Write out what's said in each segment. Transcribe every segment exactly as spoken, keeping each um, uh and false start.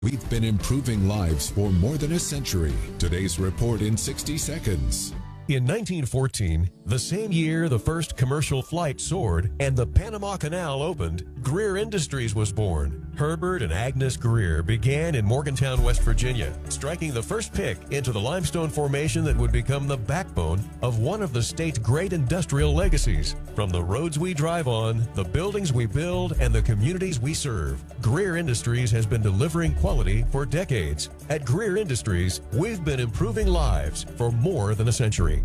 We've been improving lives for more than a century. Today's report in sixty seconds. In nineteen fourteen, the same year the first commercial flight soared and the Panama Canal opened, Greer Industries was born. Herbert and Agnes Greer began in Morgantown, West Virginia, striking the first pick into the limestone formation that would become the backbone of one of the state's great industrial legacies. From the roads we drive on, the buildings we build, and the communities we serve, Greer Industries has been delivering quality for decades. At Greer Industries, we've been improving lives for more than a century.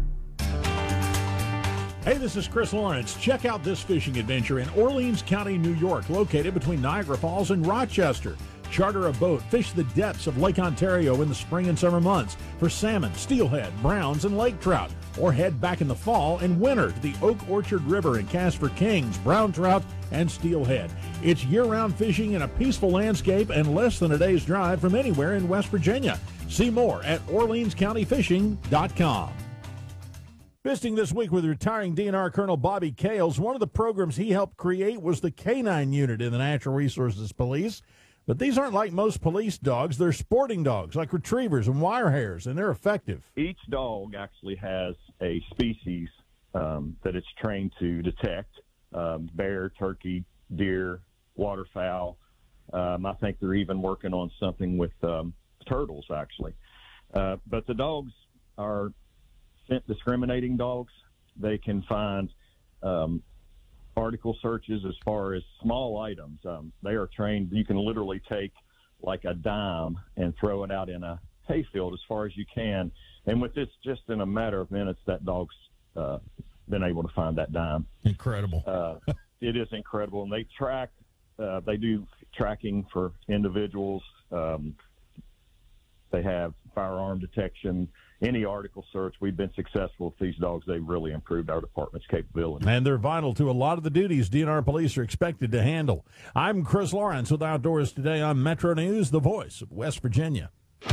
Hey, this is Chris Lawrence. Check out this fishing adventure in Orleans County, New York, located between Niagara Falls and Rochester. Charter a boat, fish the depths of Lake Ontario in the spring and summer months for salmon, steelhead, browns, and lake trout. Or head back in the fall and winter to the Oak Orchard River and cast for kings, brown trout, and steelhead. It's year-round fishing in a peaceful landscape and less than a day's drive from anywhere in West Virginia. See more at orleans county fishing dot com. Visiting this week with retiring D N R Colonel Bobby Kales, one of the programs he helped create was the Canine Unit in the Natural Resources Police. But these aren't like most police dogs. They're sporting dogs, like retrievers and wire hairs, and they're effective. Each dog actually has a species um, that it's trained to detect, um, bear, turkey, deer, waterfowl. Um, I think they're even working on something with um, turtles, actually. Uh, but the dogs are scent discriminating dogs. They can find um, article searches as far as small items. Um, they are trained. You can literally take like a dime and throw it out in a hayfield as far as you can. And with this, just in a matter of minutes, that dog's uh, been able to find that dime. Incredible. Uh, it is incredible. And they track, uh, they do tracking for individuals. Um, they have firearm detection, any article search. We've been successful with these dogs. They've really improved our department's capability. And they're vital to a lot of the duties D N R police are expected to handle. I'm Chris Lawrence with Outdoors Today on Metro News, the voice of West Virginia.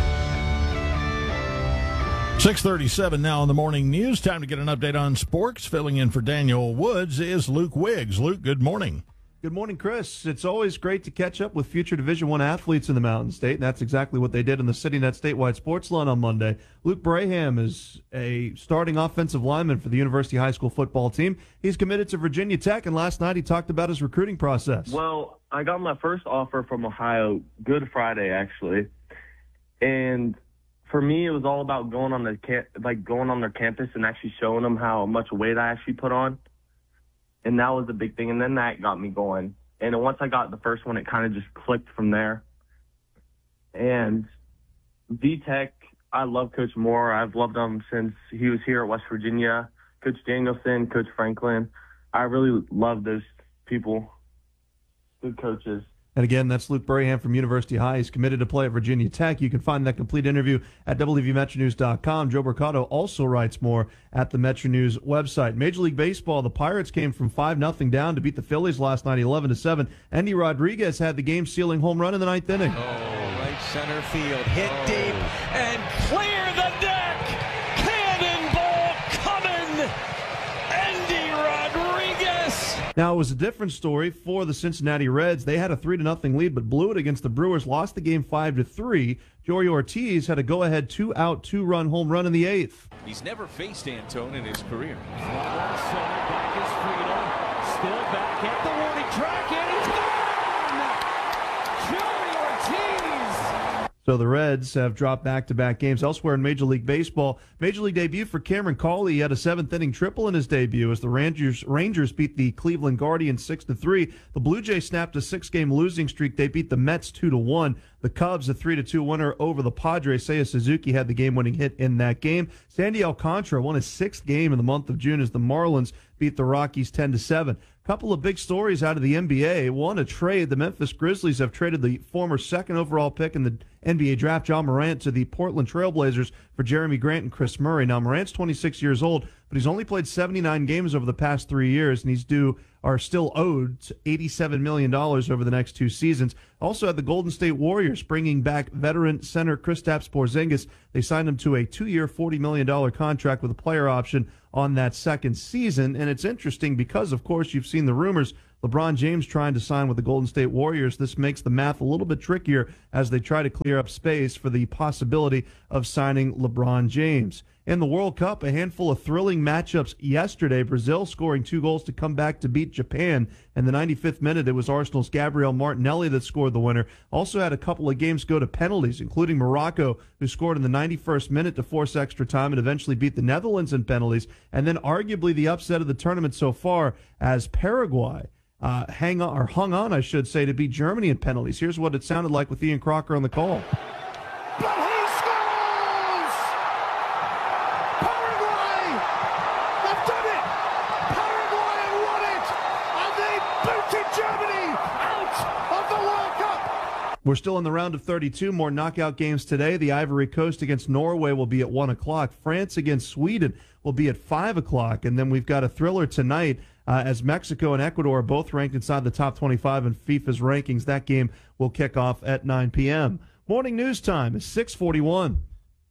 six thirty-seven now in the morning news. Time to get an update on sports. Filling in for Daniel Woods is Luke Wiggs. Luke, good morning. Good morning, Chris. It's always great to catch up with future Division One athletes in the Mountain State, and that's exactly what they did in the CityNet statewide sports lawn on Monday. Luke Braham is a starting offensive lineman for the University High School football team. He's committed to Virginia Tech, and last night he talked about his recruiting process. Well, I got my first offer from Ohio Good Friday, actually, and for me, it was all about going on the camp, like going on their campus and actually showing them how much weight I actually put on. And that was the big thing. And then that got me going. And then once I got the first one, it kind of just clicked from there. And V-Tech, I love Coach Moore. I've loved him since he was here at West Virginia. Coach Danielson, Coach Franklin. I really love those people, good coaches. And again, that's Luke Braham from University High. He's committed to play at Virginia Tech. You can find that complete interview at W V Metro News dot com. Joe Mercado also writes more at the Metro News website. Major League Baseball, the Pirates came from five nothing down to beat the Phillies last night eleven to seven. Endy Rodriguez had the game-sealing home run in the ninth inning. Oh, right center field. Hit oh. deep and clear the deck. Cannonball coming. Endy Rodriguez. Now, it was a different story for the Cincinnati Reds. They had a three to nothing lead, but blew it against the Brewers, lost the game five to three. Joey Ortiz had a go-ahead two-out, two-run home run in the eighth. He's never faced Antone in his career. Back is Friedel, still back at the warning track, and he's gone! Joey Ortiz! So the Reds have dropped back-to-back games. Elsewhere in Major League Baseball, Major League debut for Cameron Cawley. He had a seventh-inning triple in his debut as the Rangers Rangers beat the Cleveland Guardians six to three. The Blue Jays snapped a six-game losing streak. They beat the Mets two to one. The Cubs, a three to two winner over the Padres. Seiya Suzuki had the game-winning hit in that game. Sandy Alcantara won his sixth game in the month of June as the Marlins beat the Rockies ten to seven. Couple of big stories out of the N B A. One, a trade. The Memphis Grizzlies have traded the former second overall pick in the N B A draft, Ja Morant, to the Portland Trailblazers for Jeremy Grant and Chris Murray. Now, Morant's twenty-six years old, but he's only played seventy-nine games over the past three years, and he's due are still owed eighty-seven million dollars over the next two seasons. Also had the Golden State Warriors bringing back veteran center Kristaps Porzingis. They signed him to a two-year, forty million dollars contract with a player option on that second season. And it's interesting because, of course, you've seen the rumors LeBron James trying to sign with the Golden State Warriors. This makes the math a little bit trickier as they try to clear up space for the possibility of signing LeBron James. In the World Cup, a handful of thrilling matchups yesterday. Brazil scoring two goals to come back to beat Japan. In the ninety-fifth minute, it was Arsenal's Gabriel Martinelli that scored the winner. Also had a couple of games go to penalties, including Morocco, who scored in the ninety-first minute to force extra time and eventually beat the Netherlands in penalties. And then arguably the upset of the tournament so far as Paraguay uh, hang on, or hung on, I should say, to beat Germany in penalties. Here's what it sounded like with Ian Crocker on the call. We're still in the round of thirty-two. More knockout games today. The Ivory Coast against Norway will be at one o'clock. France against Sweden will be at five o'clock. And then we've got a thriller tonight uh, as Mexico and Ecuador are both ranked inside the top twenty-five in FIFA's rankings. That game will kick off at nine p.m. Morning news time is six forty-one.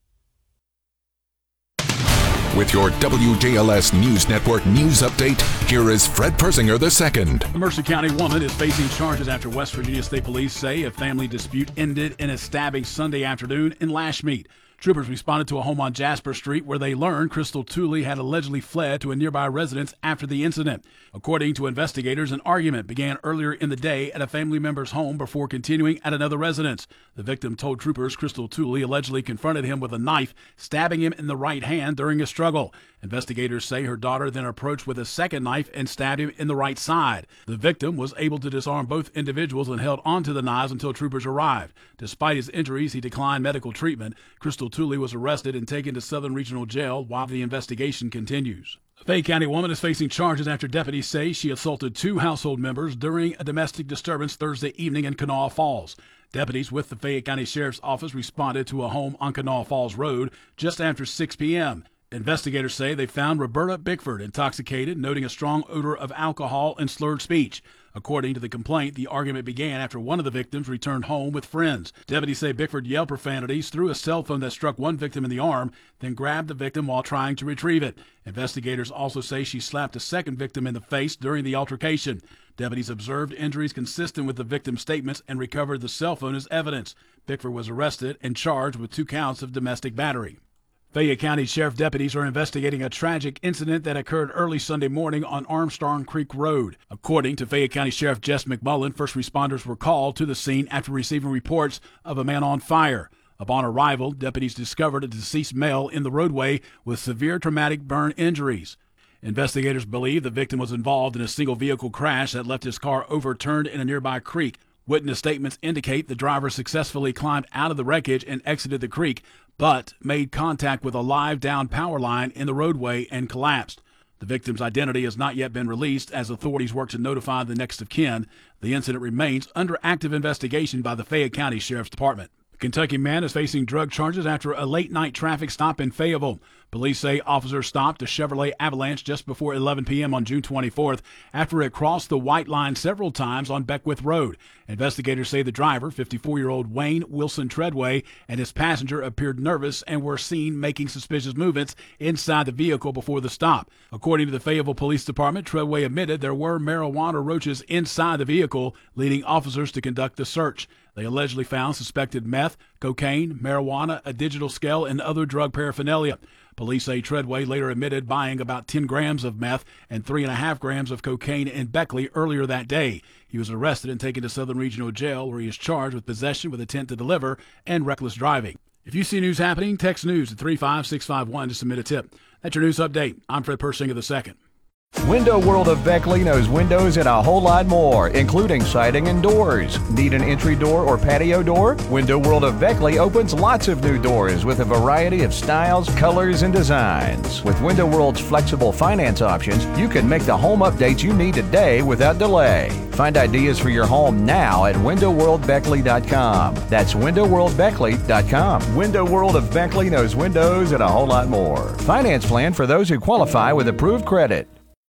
With your W J L S News Network news update, here is Fred Persinger the second. A Mercer County woman is facing charges after West Virginia State Police say a family dispute ended in a stabbing Sunday afternoon in Lashmead. Troopers responded to a home on Jasper Street where they learned Crystal Tooley had allegedly fled to a nearby residence after the incident. According to investigators, an argument began earlier in the day at a family member's home before continuing at another residence. The victim told troopers Crystal Tooley allegedly confronted him with a knife, stabbing him in the right hand during a struggle. Investigators say her daughter then approached with a second knife and stabbed him in the right side. The victim was able to disarm both individuals and held onto the knives until troopers arrived. Despite his injuries, he declined medical treatment. Crystal Tooley was arrested and taken to Southern Regional Jail while the investigation continues. A Fayette County woman is facing charges after deputies say she assaulted two household members during a domestic disturbance Thursday evening in Kanawha Falls. Deputies with the Fayette County Sheriff's Office responded to a home on Kanawha Falls Road just after six p.m. Investigators say they found Roberta Bickford intoxicated, noting a strong odor of alcohol and slurred speech. According to the complaint, the argument began after one of the victims returned home with friends. Deputies say Bickford yelled profanities, threw a cell phone that struck one victim in the arm, then grabbed the victim while trying to retrieve it. Investigators also say she slapped a second victim in the face during the altercation. Deputies observed injuries consistent with the victim's statements and recovered the cell phone as evidence. Bickford was arrested and charged with two counts of domestic battery. Fayette County Sheriff deputies are investigating a tragic incident that occurred early Sunday morning on Armstrong Creek Road. According to Fayette County Sheriff Jess McMullen, first responders were called to the scene after receiving reports of a man on fire. Upon arrival, deputies discovered a deceased male in the roadway with severe traumatic burn injuries. Investigators believe the victim was involved in a single vehicle crash that left his car overturned in a nearby creek. Witness statements indicate the driver successfully climbed out of the wreckage and exited the creek, but made contact with a live down power line in the roadway and collapsed. The victim's identity has not yet been released as authorities work to notify the next of kin. The incident remains under active investigation by the Fayette County Sheriff's Department. A Kentucky man is facing drug charges after a late-night traffic stop in Fayetteville. Police say officers stopped a Chevrolet Avalanche just before eleven p.m. on June twenty-fourth after it crossed the white line several times on Beckwith Road. Investigators say the driver, fifty-four-year-old Wayne Wilson Treadway, and his passenger appeared nervous and were seen making suspicious movements inside the vehicle before the stop. According to the Fayetteville Police Department, Treadway admitted there were marijuana roaches inside the vehicle, leading officers to conduct the search. They allegedly found suspected meth, cocaine, marijuana, a digital scale, and other drug paraphernalia. Police say Treadway later admitted buying about ten grams of meth and three and a half grams of cocaine in Beckley earlier that day. He was arrested and taken to Southern Regional Jail, where he is charged with possession with intent to deliver and reckless driving. If you see news happening, text news at three five six five one to submit a tip. That's your news update. I'm Fred Persinger the second. Window World of Beckley knows windows and a whole lot more, including siding and doors. Need an entry door or patio door? Window World of Beckley opens lots of new doors with a variety of styles, colors, and designs. With Window World's flexible finance options, you can make the home updates you need today without delay. Find ideas for your home now at window world beckley dot com. That's window world beckley dot com. Window World of Beckley knows windows and a whole lot more. Finance plan for those who qualify with approved credit.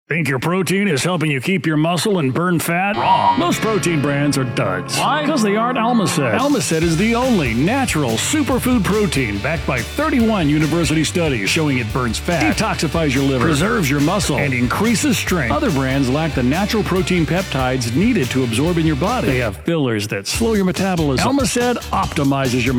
Think your protein is helping you keep your muscle and burn fat? Wrong. Most protein brands are duds. Why? Because they aren't Almacet. Almacet is the only natural superfood protein backed by thirty-one university studies showing it burns fat, detoxifies your liver, preserves your muscle, and increases strength. Other brands lack the natural protein peptides needed to absorb in your body. They have fillers that slow your metabolism. Almacet optimizes your